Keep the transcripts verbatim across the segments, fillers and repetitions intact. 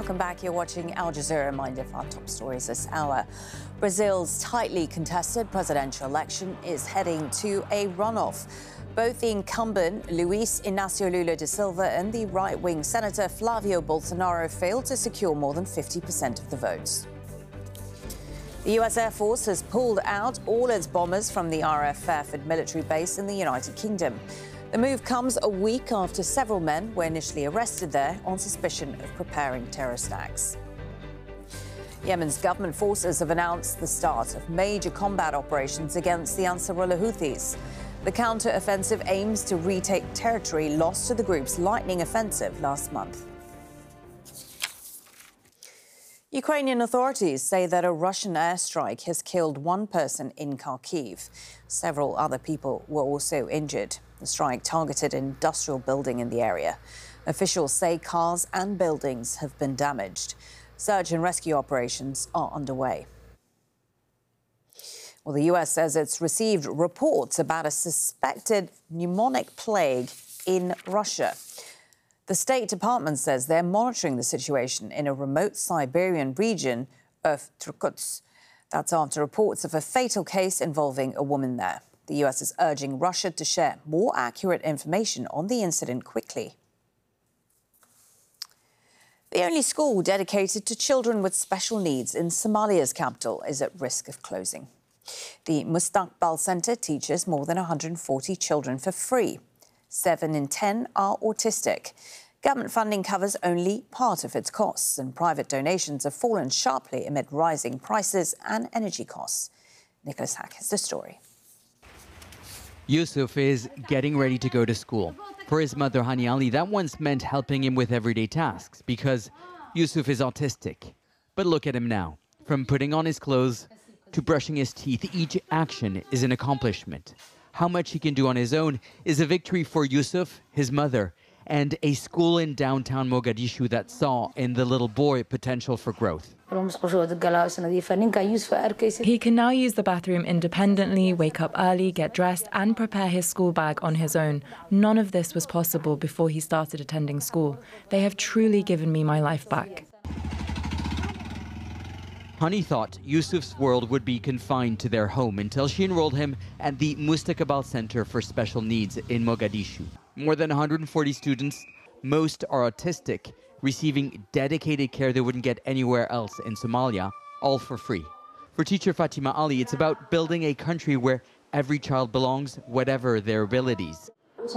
Welcome back. You're watching Al Jazeera. Reminder of our top stories this hour. Brazil's tightly contested presidential election is heading to a runoff. Both the incumbent Luiz Inácio Lula da Silva and the right-wing Senator Flávio Bolsonaro failed to secure more than fifty percent of the votes. The U S Air Force has pulled out all its bombers from the R A F Fairford military base in the United Kingdom. The move comes a week after several men were initially arrested there on suspicion of preparing terrorist acts. Yemen's government forces have announced the start of major combat operations against the Ansarullah Houthis. The counter-offensive aims to retake territory lost to the group's lightning offensive last month. Ukrainian authorities say that a Russian airstrike has killed one person in Kharkiv. Several other people were also injured. The strike targeted an industrial building in the area. Officials say cars and buildings have been damaged. Search and rescue operations are underway. Well, the U S says it's received reports about a suspected pneumonic plague in Russia. The State Department says they're monitoring the situation in a remote Siberian region of Irkutsk. That's after reports of a fatal case involving a woman there. The U S is urging Russia to share more accurate information on the incident quickly. The only school dedicated to children with special needs in Somalia's capital is at risk of closing. The Mustaqbal Center teaches more than one hundred forty children for free. Seven in ten are autistic. Government funding covers only part of its costs, and private donations have fallen sharply amid rising prices and energy costs. Nicholas Hack has the story. Yusuf is getting ready to go to school. For his mother, Hani Ali, that once meant helping him with everyday tasks because Yusuf is autistic. But look at him now. From putting on his clothes to brushing his teeth, each action is an accomplishment. How much he can do on his own is a victory for Yusuf, his mother, and a school in downtown Mogadishu that saw in the little boy potential for growth. He can now use the bathroom independently, wake up early, get dressed, and prepare his school bag on his own. None of this was possible before he started attending school. They have truly given me my life back. Hani thought Yusuf's world would be confined to their home until she enrolled him at the Mustaqbal Center for Special Needs in Mogadishu. More than one hundred forty students, most are autistic, receiving dedicated care they wouldn't get anywhere else in Somalia, all for free. For teacher Fatima Ali, it's about building a country where every child belongs, whatever their abilities.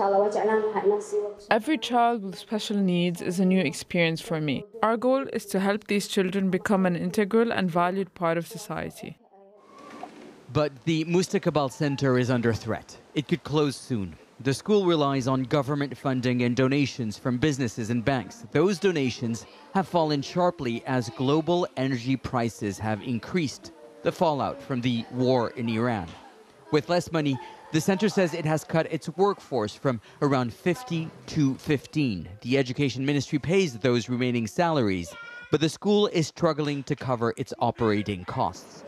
Every child with special needs is a new experience for me. Our goal is to help these children become an integral and valued part of society. But the Mustaqbal Center is under threat. It could close soon. The school relies on government funding and donations from businesses and banks. Those donations have fallen sharply as global energy prices have increased, the fallout from the war in Iran. With less money, the center says it has cut its workforce from around fifty to fifteen. The Education Ministry pays those remaining salaries, but the school is struggling to cover its operating costs.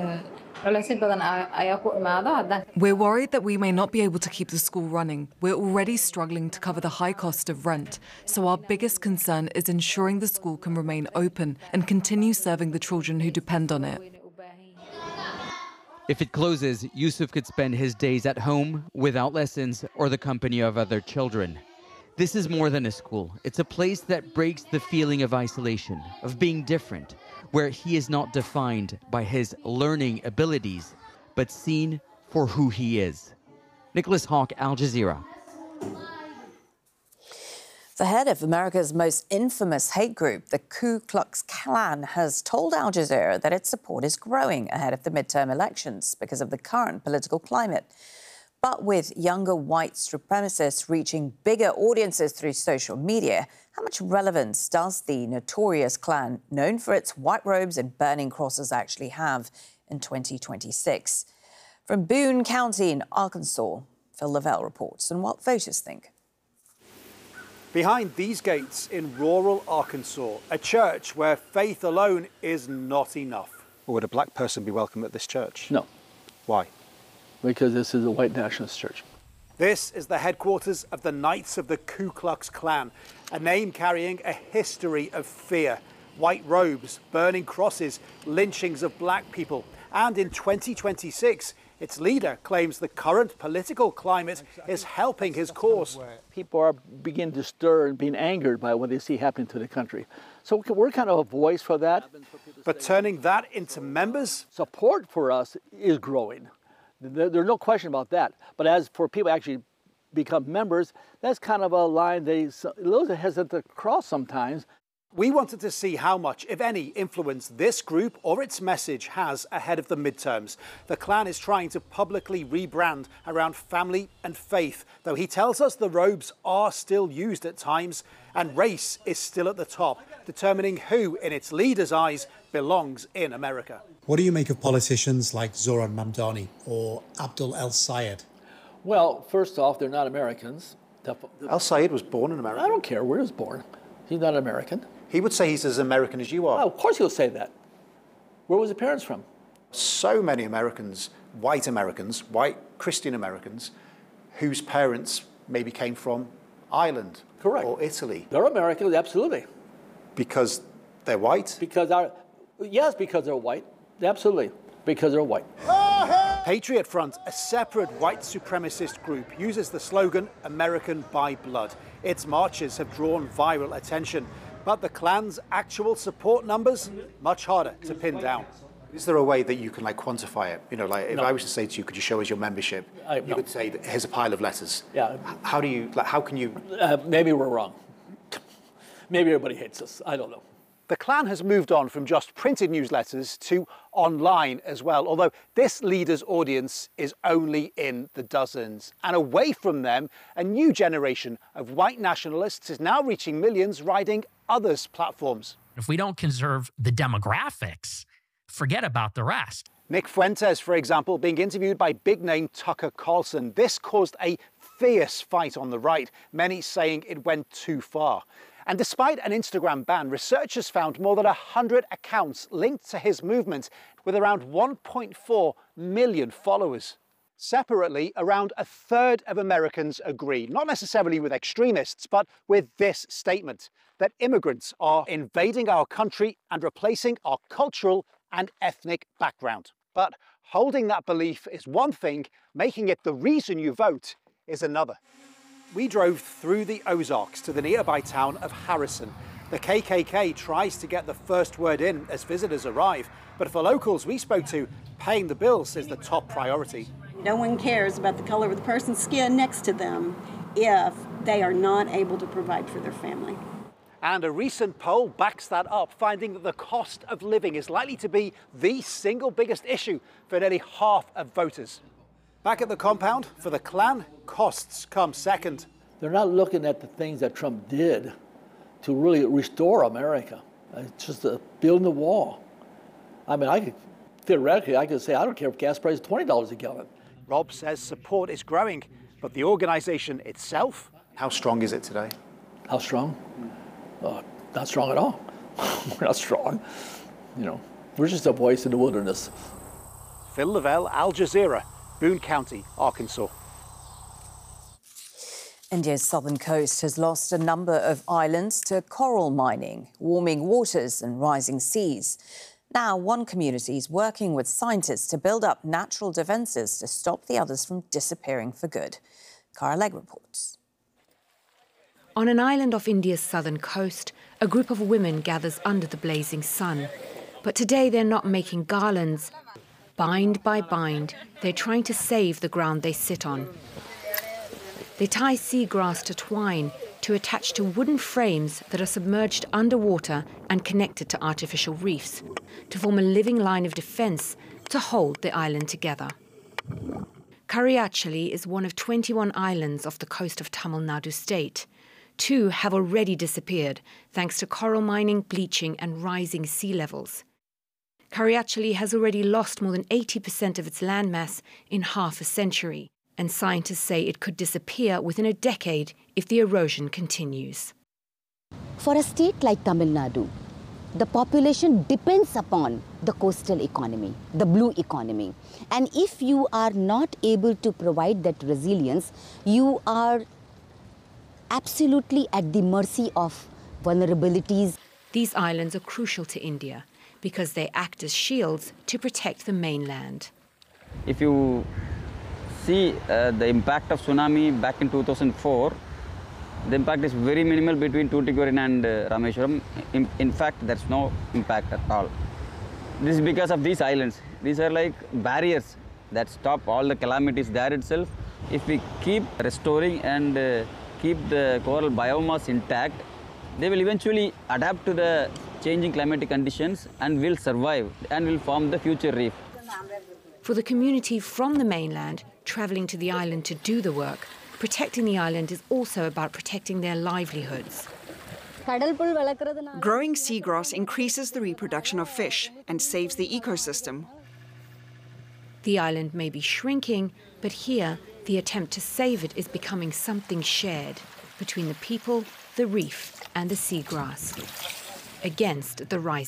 We're worried that we may not be able to keep the school running. We're already struggling to cover the high cost of rent, so our biggest concern is ensuring the school can remain open and continue serving the children who depend on it. If it closes, Yusuf could spend his days at home without lessons or the company of other children. This is more than a school. It's a place that breaks the feeling of isolation, of being different, where he is not defined by his learning abilities, but seen for who he is. Nicholas Hawk, Al Jazeera. The head of America's most infamous hate group, the Ku Klux Klan, has told Al Jazeera that its support is growing ahead of the midterm elections because of the current political climate. But with younger white supremacists reaching bigger audiences through social media, how much relevance does the notorious Klan, known for its white robes and burning crosses, actually have in twenty twenty-six? From Boone County in Arkansas, Phil Lavelle reports on what voters think. Behind these gates in rural Arkansas, a church where faith alone is not enough. Well, would a black person be welcome at this church? No. Why? Because this is a white nationalist church. This is the headquarters of the Knights of the Ku Klux Klan, a name carrying a history of fear. white robes, burning crosses, lynchings of black people. And in twenty twenty-six, its leader claims the current political climate is helping his cause. People are beginning to stir and being angered by what they see happening to the country. So we're kind of a voice for that. But turning that into members? Support for us is growing. There's no question about that. But as for people actually become members, that's kind of a line they a little hesitant to cross sometimes. We wanted to see how much, if any, influence this group or its message has ahead of the midterms. The Clan is trying to publicly rebrand around family and faith, though he tells us the robes are still used at times and race is still at the top, determining who, in its leader's eyes, belongs in America. What do you make of politicians like Zoran Mamdani or Abdul El Sayed? Well, first off, they're not Americans. El Sayed was born in America. I don't care where he was born. He's not American. He would say he's as American as you are. Oh, of course he'll say that. Where was his parents from? So many Americans, white Americans, white Christian Americans, whose parents maybe came from Ireland Correct. or Italy. They're Americans, absolutely. Because they're white? Because our, yes, because they're white. Absolutely, because they're white. Patriot Front, a separate white supremacist group, uses the slogan, American by blood. Its marches have drawn viral attention. But the Klan's actual support numbers, much harder to pin down. Is there a way that you can like quantify it? You know, like if no. I was to say to you, could you show us your membership? I, you no. could say, here's a pile of letters. Yeah. How do you, like, how can you? Uh, maybe we're wrong. Maybe everybody hates us. I don't know. The Klan has moved on from just printed newsletters to online as well, although this leader's audience is only in the dozens. And away from them, a new generation of white nationalists is now reaching millions riding others' platforms. If we don't conserve the demographics, forget about the rest. Nick Fuentes, for example, being interviewed by big-name Tucker Carlson. This caused a fierce fight on the right, many saying it went too far. And despite an Instagram ban, researchers found more than one hundred accounts linked to his movement with around one point four million followers. Separately, around a third of Americans agree, not necessarily with extremists, but with this statement, that immigrants are invading our country and replacing our cultural and ethnic background. But holding that belief is one thing, making it the reason you vote is another. We drove through the Ozarks to the nearby town of Harrison. The K K K tries to get the first word in as visitors arrive, but for locals we spoke to, paying the bills is the top priority. No one cares about the color of the person's skin next to them if they are not able to provide for their family. And a recent poll backs that up, finding that the cost of living is likely to be the single biggest issue for nearly half of voters. Back at the compound, for the Klan, costs come second. They're not looking at the things that Trump did to really restore America. It's just uh, building the wall. I mean, I could, theoretically, I could say, I don't care if gas price is twenty dollars a gallon. Rob says support is growing, but the organization itself? How strong is it today? How strong? Uh, not strong at all. We're not strong. You know, we're just a voice in the wilderness. Phil Lavelle, Al Jazeera, Boone County, Arkansas. India's southern coast has lost a number of islands to coral mining, warming waters and rising seas. Now, one community is working with scientists to build up natural defences to stop the others from disappearing for good. Cara Legg reports. On an island off India's southern coast, a group of women gathers under the blazing sun. But today they're not making garlands. Bind by bind, they're trying to save the ground they sit on. They tie seagrass to twine to attach to wooden frames that are submerged underwater and connected to artificial reefs, to form a living line of defence to hold the island together. Kariachali is one of twenty-one islands off the coast of Tamil Nadu state. Two have already disappeared thanks to coral mining, bleaching and rising sea levels. Kariachali has already lost more than eighty percent of its landmass in half a century, and scientists say it could disappear within a decade if the erosion continues. For a state like Tamil Nadu, the population depends upon the coastal economy, the blue economy. And if you are not able to provide that resilience, you are absolutely at the mercy of vulnerabilities. These islands are crucial to India because they act as shields to protect the mainland. If you see uh, the impact of tsunami back in two thousand four, the impact is very minimal between Tuticorin and uh, Rameshwaram. In, in fact, there's no impact at all. This is because of these islands. These are like barriers that stop all the calamities there itself. If we keep restoring and uh, keep the coral biomass intact, they will eventually adapt to the changing climatic conditions and will survive and will form the future reef. For the community from the mainland travelling to the island to do the work, protecting the island is also about protecting their livelihoods. Growing seagrass increases the reproduction of fish and saves the ecosystem. The island may be shrinking, but here the attempt to save it is becoming something shared between the people, the reef and the seagrass against the rising